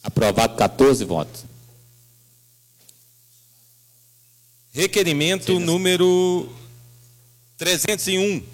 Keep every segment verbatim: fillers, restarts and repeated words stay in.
Aprovado, quatorze votos. Requerimento número trezentos e um.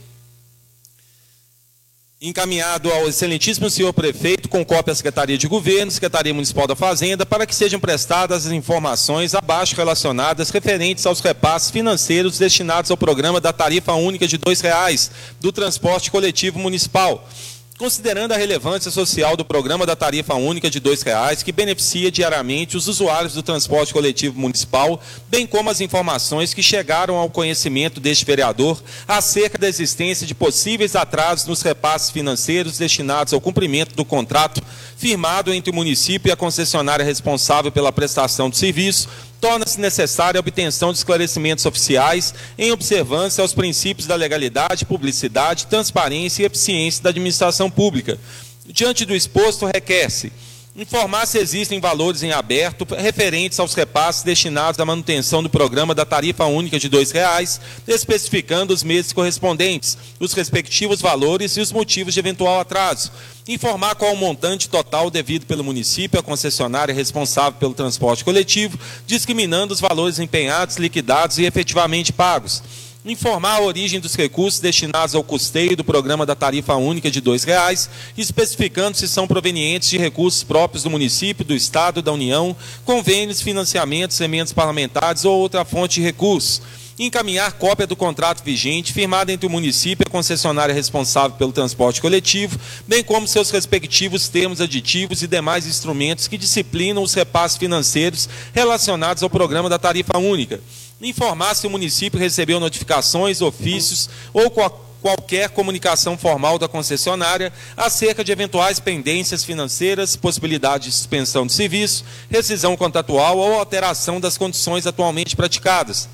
Encaminhado ao excelentíssimo senhor prefeito, com cópia à Secretaria de Governo, Secretaria Municipal da Fazenda, para que sejam prestadas as informações abaixo relacionadas referentes aos repasses financeiros destinados ao programa da tarifa única de dois reais do transporte coletivo municipal. Considerando a relevância social do programa da tarifa única de dois reais, que beneficia diariamente os usuários do transporte coletivo municipal, bem como as informações que chegaram ao conhecimento deste vereador acerca da existência de possíveis atrasos nos repasses financeiros destinados ao cumprimento do contrato firmado entre o município e a concessionária responsável pela prestação do serviço, torna-se necessária a obtenção de esclarecimentos oficiais em observância aos princípios da legalidade, publicidade, transparência e eficiência da administração pública. Diante do exposto, requer-se informar se existem valores em aberto referentes aos repasses destinados à manutenção do programa da tarifa única de dois reais, especificando os meses correspondentes, os respectivos valores e os motivos de eventual atraso. Informar qual o montante total devido pelo município à concessionária responsável pelo transporte coletivo, discriminando os valores empenhados, liquidados e efetivamente pagos. Informar a origem dos recursos destinados ao custeio do programa da tarifa única de dois reais, especificando se são provenientes de recursos próprios do município, do Estado, da União, convênios, financiamentos, emendas parlamentares ou outra fonte de recursos. Encaminhar cópia do contrato vigente firmado entre o município e a concessionária responsável pelo transporte coletivo, bem como seus respectivos termos aditivos e demais instrumentos que disciplinam os repasses financeiros relacionados ao programa da tarifa única. Informar se o município recebeu notificações, ofícios ou qual, qualquer comunicação formal da concessionária acerca de eventuais pendências financeiras, possibilidade de suspensão de serviço, rescisão contratual ou alteração das condições atualmente praticadas.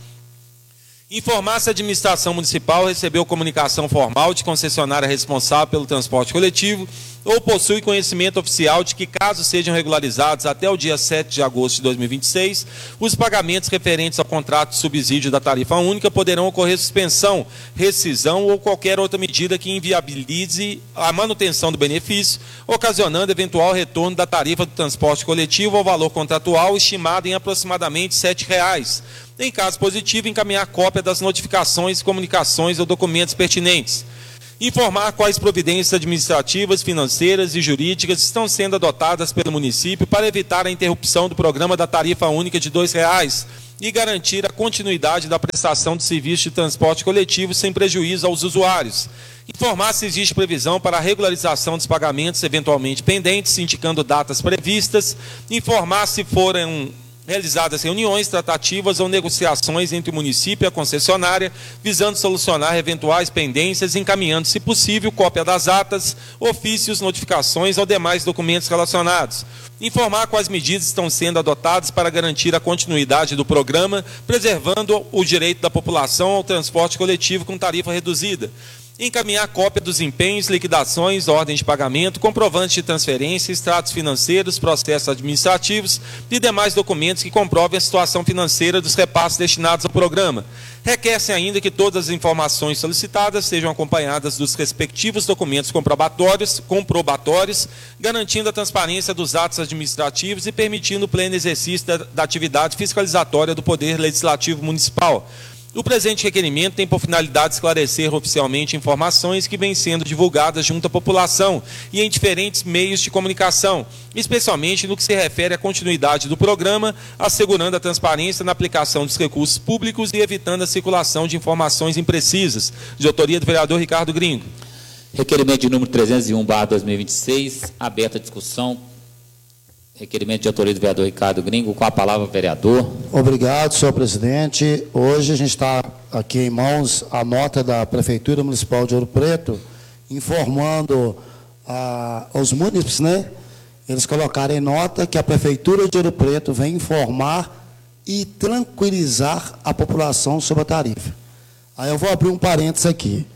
Informar se a administração municipal recebeu comunicação formal de concessionária responsável pelo transporte coletivo ou possui conhecimento oficial de que, caso sejam regularizados até o dia sete de agosto de dois mil e vinte e seis, os pagamentos referentes ao contrato de subsídio da tarifa única poderão ocorrer suspensão, rescisão ou qualquer outra medida que inviabilize a manutenção do benefício, ocasionando eventual retorno da tarifa do transporte coletivo ao valor contratual estimado em aproximadamente sete reais. Em caso positivo, encaminhar cópia das notificações, comunicações ou documentos pertinentes. Informar quais providências administrativas, financeiras e jurídicas estão sendo adotadas pelo município para evitar a interrupção do programa da tarifa única de dois reais e garantir a continuidade da prestação de serviço de transporte coletivo sem prejuízo aos usuários. Informar se existe previsão para a regularização dos pagamentos eventualmente pendentes, indicando datas previstas. Informar se forem realizadas reuniões, tratativas ou negociações entre o município e a concessionária, visando solucionar eventuais pendências, encaminhando, se possível, cópia das atas, ofícios, notificações ou demais documentos relacionados. Informar quais medidas estão sendo adotadas para garantir a continuidade do programa, preservando o direito da população ao transporte coletivo com tarifa reduzida. Encaminhar cópia dos empenhos, liquidações, ordens de pagamento, comprovantes de transferência, extratos financeiros, processos administrativos e demais documentos que comprovem a situação financeira dos repasses destinados ao programa. Requer-se ainda que todas as informações solicitadas sejam acompanhadas dos respectivos documentos comprobatórios, comprobatórios, garantindo a transparência dos atos administrativos e permitindo o pleno exercício da, da atividade fiscalizatória do Poder Legislativo Municipal. O presente requerimento tem por finalidade esclarecer oficialmente informações que vêm sendo divulgadas junto à população e em diferentes meios de comunicação, especialmente no que se refere à continuidade do programa, assegurando a transparência na aplicação dos recursos públicos e evitando a circulação de informações imprecisas. De autoria do vereador Ricardo Gringo. Requerimento de número trezentos e um barra dois mil e vinte e seis, aberta a discussão. Requerimento de autoria do vereador Ricardo Gringo. Com a palavra, vereador. Obrigado, senhor presidente. Hoje a gente está aqui em mãos a nota da Prefeitura Municipal de Ouro Preto, informando ah, aos munícipes, né? Eles colocarem nota que a Prefeitura de Ouro Preto vem informar e tranquilizar a população sobre a tarifa. Aí eu vou abrir um parênteses aqui.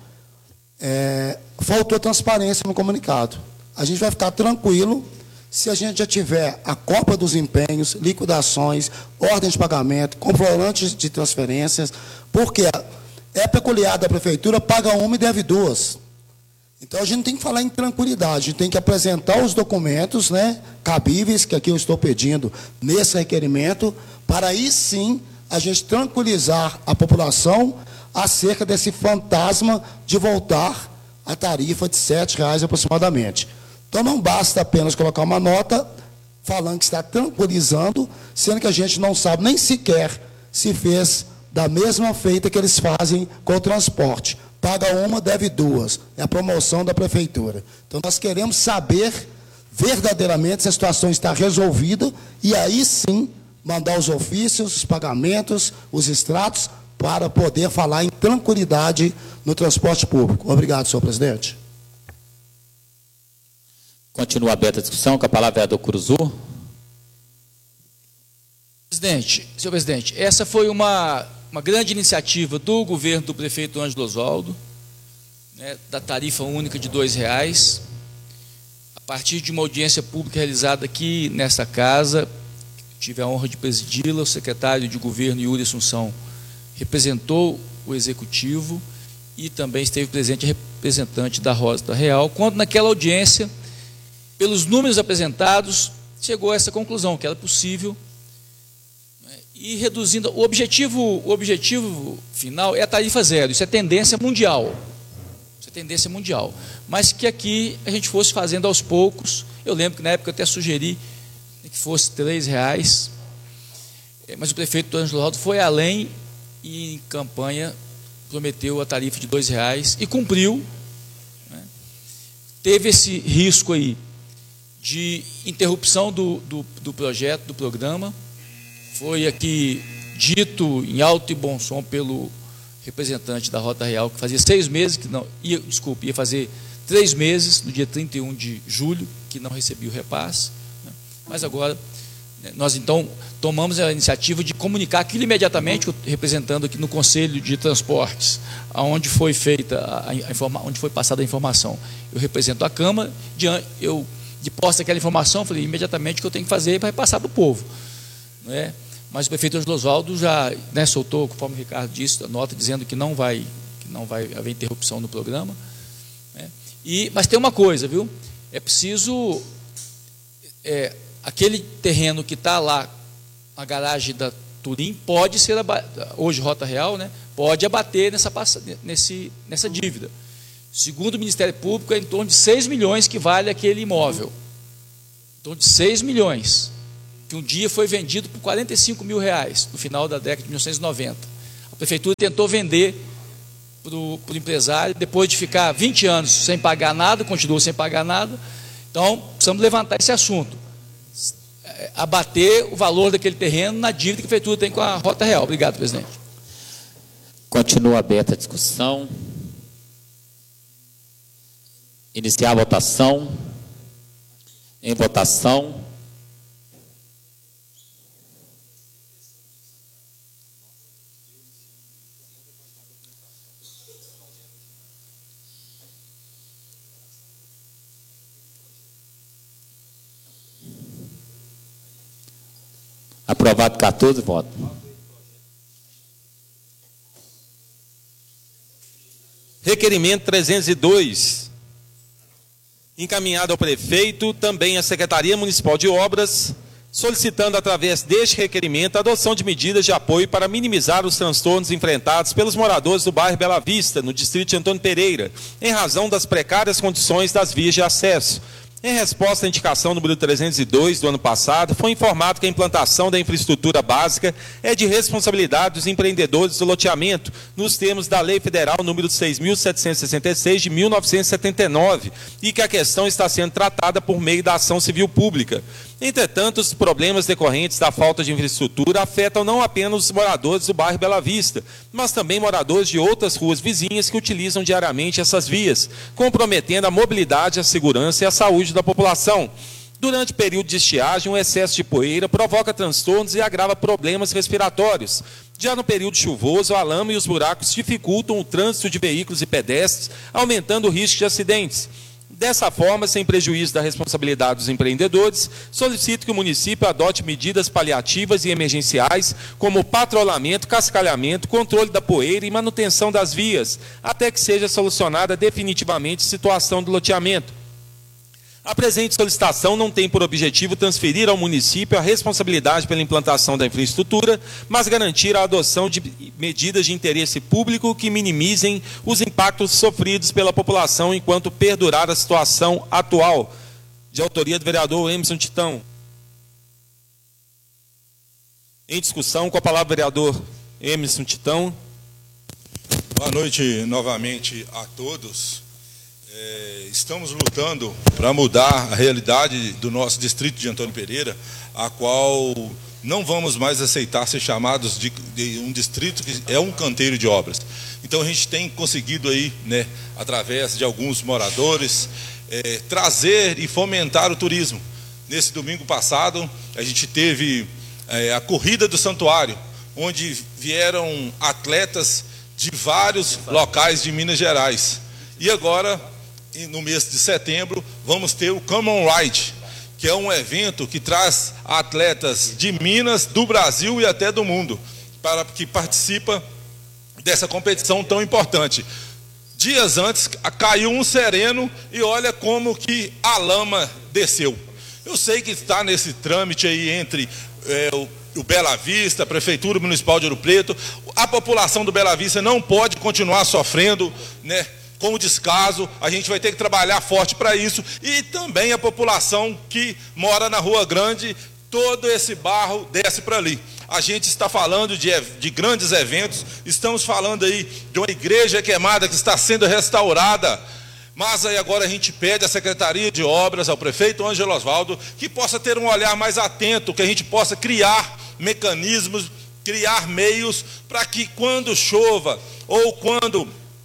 É, faltou transparência no comunicado. A gente vai ficar tranquilo se a gente já tiver a cópia dos empenhos, liquidações, ordens de pagamento, comprovantes de transferências, porque é peculiar da Prefeitura, paga uma e deve duas. Então, a gente tem que falar em tranquilidade, a gente tem que apresentar os documentos, né, cabíveis, que aqui eu estou pedindo nesse requerimento, para aí sim a gente tranquilizar a população acerca desse fantasma de voltar a tarifa de sete reais aproximadamente. Então, não basta apenas colocar uma nota falando que está tranquilizando, sendo que a gente não sabe nem sequer se fez da mesma feita que eles fazem com o transporte. Paga uma, deve duas. É a promoção da prefeitura. Então, nós queremos saber verdadeiramente se a situação está resolvida e aí sim mandar os ofícios, os pagamentos, os extratos para poder falar em tranquilidade no transporte público. Obrigado, senhor presidente. Continua aberta a discussão, com a palavra é a vereador Curuzu. Presidente, senhor presidente, essa foi uma, uma grande iniciativa do governo do prefeito Ângelo Osvaldo, né, da tarifa única de dois reais, a partir de uma audiência pública realizada aqui nesta casa. Tive a honra de presidi-la, o secretário de governo Yuri Assunção representou o executivo e também esteve presente a representante da Rota Real, quando naquela audiência, pelos números apresentados, chegou a essa conclusão, que era possível, né, e reduzindo, o objetivo, o objetivo final é a tarifa zero, isso é tendência mundial, isso é tendência mundial, mas que aqui a gente fosse fazendo aos poucos. Eu lembro que na época eu até sugeri que fosse três reais, mas o prefeito Ângelo Osvaldo foi além e em campanha prometeu a tarifa de dois reais e cumpriu, né? Teve esse risco aí de interrupção do, do, do projeto, do programa. Foi aqui dito em alto e bom som pelo representante da Rota Real que fazia seis meses que não ia, desculpe, ia fazer três meses no dia trinta e um de julho que não recebia o repasse. Mas agora, nós então tomamos a iniciativa de comunicar aquilo imediatamente, representando aqui no Conselho de Transportes, aonde foi feita, a, a informa, onde foi passada a informação. Eu represento a Câmara, de, eu, de posse daquela informação, falei imediatamente o que eu tenho que fazer para repassar para o povo. Não é? Mas o prefeito Ângelo Osvaldo já, né, soltou, conforme o Ricardo disse, a nota dizendo que não vai, que não vai haver interrupção no programa. Né? E, mas tem uma coisa, viu? É preciso... É, aquele terreno que está lá, a garagem da Turim, pode ser, hoje Rota Real, né, pode abater nessa, nesse, nessa dívida. Segundo o Ministério Público, é em torno de seis milhões que vale aquele imóvel. Em torno de seis milhões, que um dia foi vendido por quarenta e cinco mil reais, no final da década de mil novecentos e noventa. A prefeitura tentou vender para o empresário, depois de ficar vinte anos sem pagar nada, continuou sem pagar nada. Então, precisamos levantar esse assunto. Abater o valor daquele terreno na dívida que a prefeitura tem com a Rota Real. Obrigado, presidente. Continua aberta a discussão. Iniciar a votação. Em votação. Aprovado quatorze votos. Requerimento trezentos e dois, encaminhado ao prefeito, também à Secretaria Municipal de Obras, solicitando através deste requerimento a adoção de medidas de apoio para minimizar os transtornos enfrentados pelos moradores do bairro Bela Vista, no distrito de Antônio Pereira, em razão das precárias condições das vias de acesso. Em resposta à indicação número trezentos e dois do ano passado, foi informado que a implantação da infraestrutura básica é de responsabilidade dos empreendedores do loteamento, nos termos da Lei Federal número seis mil setecentos e sessenta e seis de mil novecentos e setenta e nove, e que a questão está sendo tratada por meio da ação civil pública. Entretanto, os problemas decorrentes da falta de infraestrutura afetam não apenas os moradores do bairro Bela Vista, mas também moradores de outras ruas vizinhas que utilizam diariamente essas vias, comprometendo a mobilidade, a segurança e a saúde da população. Durante o período de estiagem, o excesso de poeira provoca transtornos e agrava problemas respiratórios. Já no período chuvoso, a lama e os buracos dificultam o trânsito de veículos e pedestres, aumentando o risco de acidentes. Dessa forma, sem prejuízo da responsabilidade dos empreendedores, solicito que o município adote medidas paliativas e emergenciais, como patrulhamento, cascalhamento, controle da poeira e manutenção das vias, até que seja solucionada definitivamente a situação do loteamento. A presente solicitação não tem por objetivo transferir ao município a responsabilidade pela implantação da infraestrutura, mas garantir a adoção de medidas de interesse público que minimizem os impactos sofridos pela população enquanto perdurar a situação atual. De autoria do vereador Emerson Titão. Em discussão, com a palavra o vereador Emerson Titão. Boa noite novamente a todos. É, estamos lutando para mudar a realidade do nosso distrito de Antônio Pereira, a qual não vamos mais aceitar ser chamados de, de um distrito que é um canteiro de obras. Então a gente tem conseguido aí, né, através de alguns moradores, é, trazer e fomentar o turismo. Nesse domingo passado, a gente teve é, a Corrida do Santuário, onde vieram atletas de vários locais de Minas Gerais. E agora, no mês de setembro, vamos ter o Common Ride, que é um evento que traz atletas de Minas, do Brasil e até do mundo, para que participa dessa competição tão importante. Dias antes, caiu um sereno e olha como que a lama desceu. Eu sei que está nesse trâmite aí entre é, o, o Bela Vista, a Prefeitura Municipal de Ouro Preto. A população do Bela Vista não pode continuar sofrendo, né, com o descaso. A gente vai ter que trabalhar forte para isso. E também a população que mora na Rua Grande, todo esse barro desce para ali. A gente está falando de, de grandes eventos, estamos falando aí de uma igreja queimada que está sendo restaurada. Mas aí agora a gente pede à Secretaria de Obras, ao prefeito Ângelo Osvaldo, que possa ter um olhar mais atento, que a gente possa criar mecanismos, criar meios para que quando chova ou quando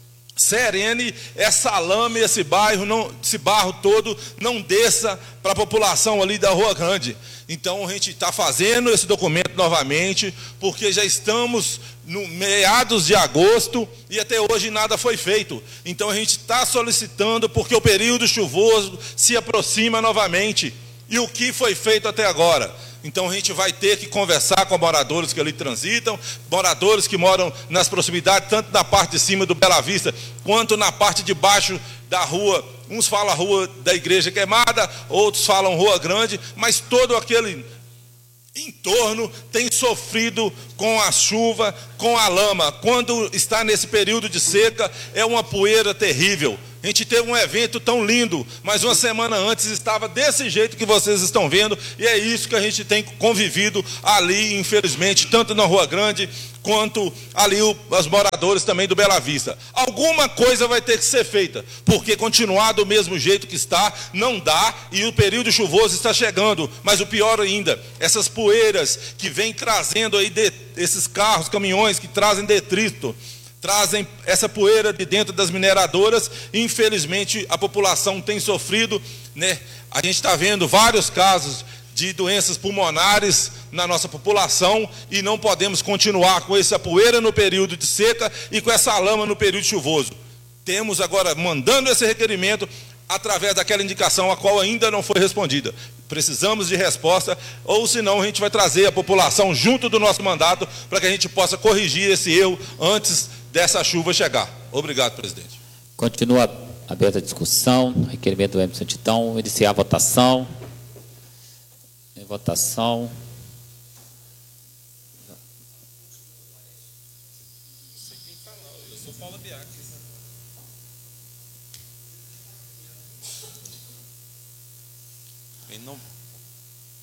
serene, essa lama e esse bairro, não, esse barro todo não desça para a população ali da Rua Grande. Então a gente está fazendo esse documento novamente, porque já estamos no meados de agosto e até hoje nada foi feito. Então a gente está solicitando, porque o período chuvoso se aproxima novamente. E o que foi feito até agora? Então a gente vai ter que conversar com moradores que ali transitam, moradores que moram nas proximidades, tanto na parte de cima do Bela Vista, quanto na parte de baixo da rua. Uns falam Rua da Igreja Queimada, outros falam Rua Grande, mas todo aquele entorno tem sofrido com a chuva, com a lama. Quando está nesse período de seca, é uma poeira terrível. A gente teve um evento tão lindo, mas uma semana antes estava desse jeito que vocês estão vendo, e é isso que a gente tem convivido ali, infelizmente, tanto na Rua Grande, quanto ali o, os moradores também do Bela Vista. Alguma coisa vai ter que ser feita, porque continuar do mesmo jeito que está, não dá, e o período chuvoso está chegando. Mas o pior ainda, essas poeiras que vêm trazendo aí, de, esses carros, caminhões que trazem detrito, trazem essa poeira de dentro das mineradoras. Infelizmente a população tem sofrido, né? A gente está vendo vários casos de doenças pulmonares na nossa população e não podemos continuar com essa poeira no período de seca e com essa lama no período chuvoso. Temos agora mandando esse requerimento através daquela indicação a qual ainda não foi respondida. Precisamos de resposta, ou senão a gente vai trazer a população junto do nosso mandato para que a gente possa corrigir esse erro antes dessa chuva chegar. Obrigado, presidente. Continua aberta a discussão. Requerimento do Emerson Titão. Iniciar a votação. Em votação.